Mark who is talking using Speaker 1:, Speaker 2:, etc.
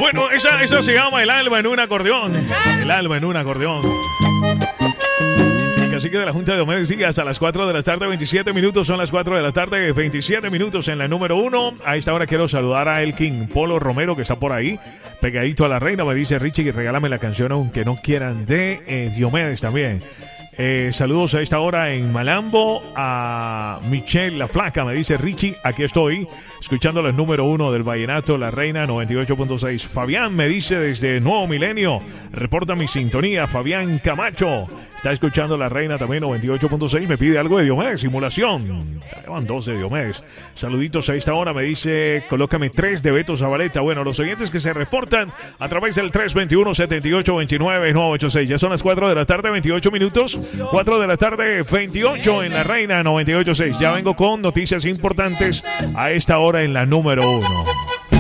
Speaker 1: Bueno, esa se llama El alma en un acordeón. El alma en un acordeón. El cacique de la Junta de Diomedes sigue hasta las 4 de la tarde, 27 minutos. Son las 4 de la tarde, 27 minutos en la número 1. A esta hora quiero saludar a Elkin Polo Romero, que está por ahí, pegadito a la reina. Me dice Richie que regálame la canción Aunque no quieran de Diomedes también. Saludos a esta hora en Malambo a Michelle la Flaca, me dice Richie, aquí estoy escuchando el número 1 del Vallenato, La Reina 98.6. Fabián me dice desde Nuevo Milenio, reporta mi sintonía. Fabián Camacho está escuchando La Reina también 98.6, me pide algo de Diomedes, simulación. Llevan 2 de Diomedes. Saluditos a esta hora, me dice colócame 3 de Beto Zabaleta. Bueno, los oyentes que se reportan a través del 321-7829-986. Ya son las 4 de la tarde, 28 minutos. 4 de la tarde, 28 en La Reina 98.6. Ya vengo con noticias importantes a esta hora en la número 1.